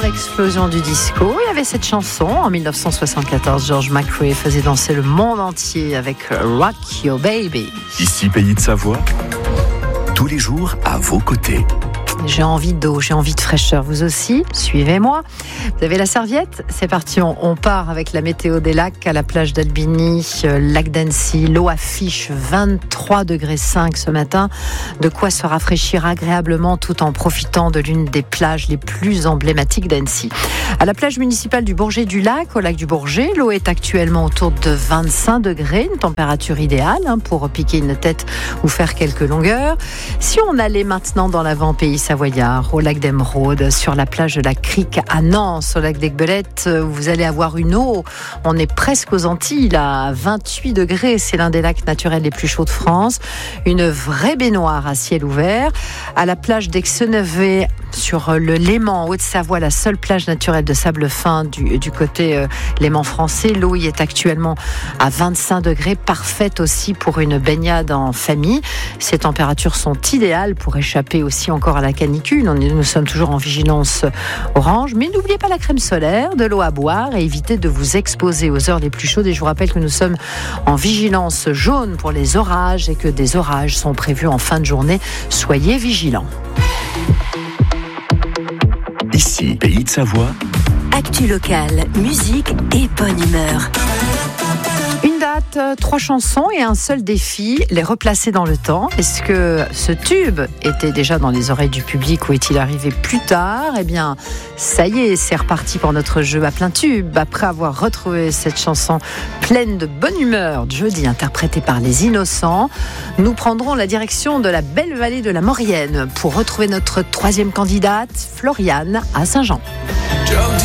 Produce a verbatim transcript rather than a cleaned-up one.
l'explosion du disco, il y avait cette chanson en dix-neuf cent soixante-quatorze. George McRae faisait danser le monde entier avec Rock Your Baby. Ici, Pays de Savoie, tous les jours à vos côtés. J'ai envie d'eau, j'ai envie de fraîcheur. Vous aussi, suivez-moi. Vous avez la serviette ? C'est parti, on, on part avec la météo des lacs à la plage d'Albigny, euh, lac d'Annecy. L'eau affiche vingt-trois degrés cinq ce matin. De quoi se rafraîchir agréablement tout en profitant de l'une des plages les plus emblématiques d'Annecy. À la plage municipale du Bourget-du-Lac, au lac du Bourget, l'eau est actuellement autour de vingt-cinq degrés, une température idéale hein, pour piquer une tête ou faire quelques longueurs. Si on allait maintenant dans l'avant-pays savoyard, au lac d'Emeraude, sur la plage de la Crique à Nance, au lac d'Aiguebelette, vous allez avoir une eau. On est presque aux Antilles, là, à vingt-huit degrés. C'est l'un des lacs naturels les plus chauds de France. Une vraie baignoire à ciel ouvert. À la plage d'Aix-Nevet, sur le Léman, en Haute-Savoie, la seule plage naturelle de sable fin du, du côté euh, Léman français. L'eau y est actuellement à vingt-cinq degrés, parfaite aussi pour une baignade en famille. Ces températures sont idéales pour échapper aussi encore à la canicule. On est, nous sommes toujours en vigilance orange, mais n'oubliez pas la crème solaire, de l'eau à boire et évitez de vous exposer aux heures les plus chaudes. Et je vous rappelle que nous sommes en vigilance jaune pour les orages et que des orages sont prévus en fin de journée. Soyez vigilants. Ici, Pays de Savoie. Actu locale, musique et bonne humeur. Une date, trois chansons et un seul défi, les replacer dans le temps. Est-ce que ce tube était déjà dans les oreilles du public ou est-il arrivé plus tard ? Eh bien, ça y est, c'est reparti pour notre jeu à plein tube. Après avoir retrouvé cette chanson pleine de bonne humeur, jeudi interprétée par les Innocents, nous prendrons la direction de la belle vallée de la Maurienne pour retrouver notre troisième candidate, Floriane, à Saint-Jean.